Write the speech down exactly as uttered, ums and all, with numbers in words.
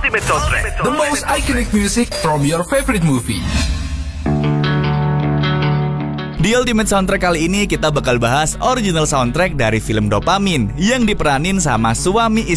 Ultimate Soundtrack, the most iconic music from your favorite movie. Di Ultimate Soundtrack kali ini kita bakal bahas original soundtrack dari film Dopamin yang diperanin sama suami istri